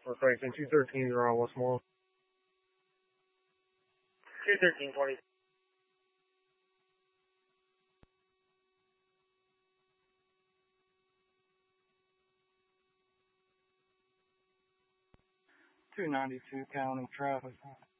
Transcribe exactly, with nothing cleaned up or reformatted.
For Franklin, two thirteens are on Westmoreland. two thirteen twenty. two ninety-two county traffic.